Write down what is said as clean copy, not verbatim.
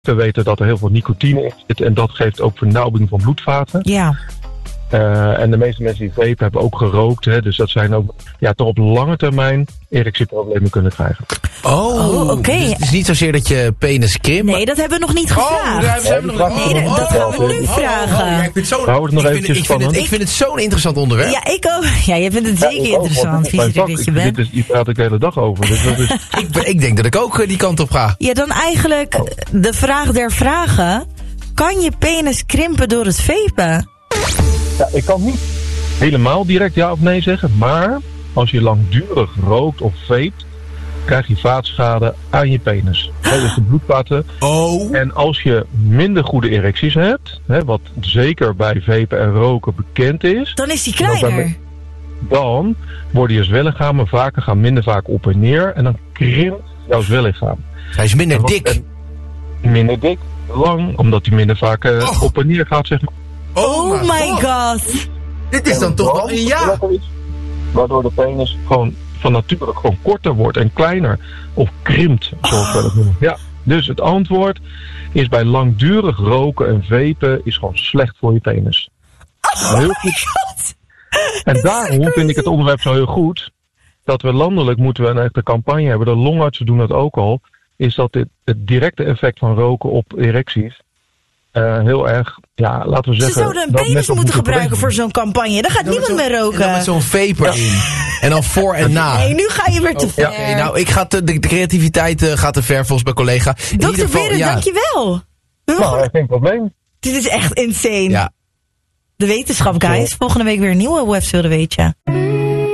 We weten dat er heel veel nicotine in zit en dat geeft ook vernauwing van bloedvaten. Ja. En de meeste mensen die vapen hebben ook gerookt. Hè, dus dat zijn ook toch op lange termijn erectieproblemen kunnen krijgen. Oké. Dus het is niet zozeer dat je penis krimpt. Nee, dat hebben we nog niet gevraagd. dat gaan we nu vragen. Ik vind het zo'n interessant onderwerp. Ja, ik ook. Ja, jij vindt het zeker interessant. Hier praat ik de hele dag over. Dus dat is... ik denk dat ik ook die kant op ga. Ja, dan eigenlijk de vraag der vragen. Kan je penis krimpen door het vapen? Ja, ik kan niet helemaal direct ja of nee zeggen. Maar als je langdurig rookt of vapet, krijg je vaatschade aan je penis. Dus de bloedvaten. En als je minder goede erecties hebt, wat zeker bij vapen en roken bekend is. Dan is die kleiner. Dan worden je zwellichamen gaan minder vaak op en neer. En dan krimpt jouw zwellichaam. Hij is minder dik. Minder dik, lang, omdat hij minder vaak op en neer gaat, zeg maar. Oh my god. Dit is dan toch wel een ja. Waardoor de penis gewoon van nature gewoon korter wordt en kleiner. Of krimpt, zoals we dat noemen. Ja, dus het antwoord is bij langdurig roken en vapen is gewoon slecht voor je penis. Heel goed. En daarom vind ik het onderwerp zo heel goed. Dat we landelijk moeten we een echte campagne hebben. De longartsen doen dat ook al. Is dat het directe effect van roken op erecties heel erg, laten we zeggen... Ze zouden een penis moeten gebruiken voor zo'n campagne. Dan gaat niemand meer roken. En dan met zo'n vapor in. En dan voor en na. Nee, nu ga je weer te ver. Okay, nou, ik ga de creativiteit gaat te ver volgens mijn collega. Dr. Berend, dankjewel. Nou, geen probleem. Dit is echt insane. Ja. De wetenschap, guys. Volgende week weer een nieuwe Websfilder, weet je.